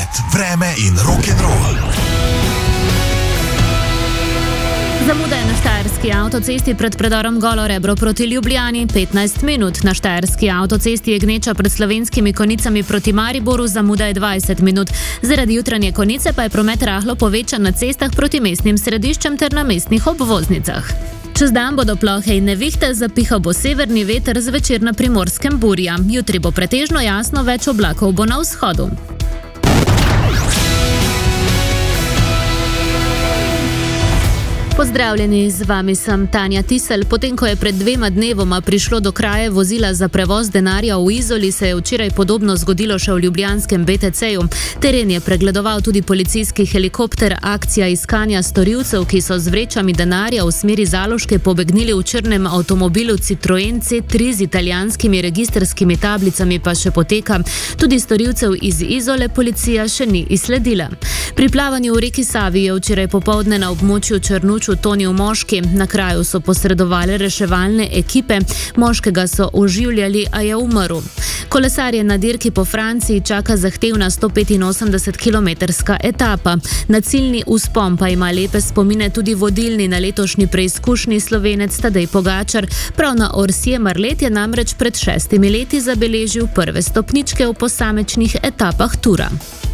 promet, vreme in rock'n'roll. Zamuda je na štajerski avtocesti pred predorom Golo Rebro proti Ljubljani 15 minut. Na štajerski avtocesti je gneča pred Slovenskimi Konjicami proti Mariboru, zamuda je 20 minut. Zaradi jutranje konice pa je promet rahlo povečan na cestah proti mestnim središčem ter na mestnih obvoznicah. Čez dan bodo plohe in nevihte, zapihal bo severni veter, zvečer na Primorskem burja. Jutri bo pretežno jasno, več oblakov bo na vzhodu. Pozdravljeni, z vami sem Tanja Tisel. Potem, ko je pred 2 dnevoma prišlo do kraje vozila za prevoz denarja v Izoli, se je včeraj podobno zgodilo še v ljubljanskem BTC-ju. Teren je pregledoval tudi policijski helikopter. Akcija iskanja storilcev, ki so z vrečami denarja v smeri Zaloške pobegnili v črnem avtomobilu Citroen C3 z italijanskimi registrskimi tablicami, pa še poteka. Tudi storilcev iz Izole policija še ni izsledila. Pri plavanju v reki Savi je včeraj popoldne na območju Črnuč utonil moški. Na kraju so posredovale reševalne ekipe. Moškega so oživljali, a je umrl. Kolesarje na dirki po Franciji čaka zahtevna 185-kilometrska etapa. Na ciljni vzpon pa ima lepe spomine tudi vodilni na letošnji preizkušnji Slovenec Tadej Pogačar. Prav na Orsje Marlet je namreč pred 6 leti zabeležil prve stopničke v posamečnih etapah Tura.